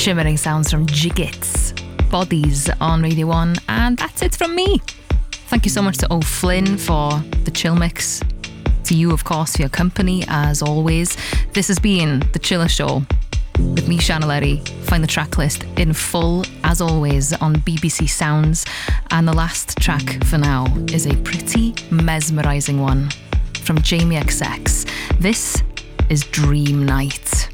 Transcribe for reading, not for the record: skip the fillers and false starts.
shimmering sounds from Jiggits, Bodies on Radio 1, and that's it from me. Thank you so much to O'Flynn for the chill mix. To you, of course, for your company, as always. This has been The Chiller Show with me, Shannon. Find the track list in full, as always, on BBC Sounds. And the last track for now is a pretty mesmerising one from Jamie XX. This is Dream Night.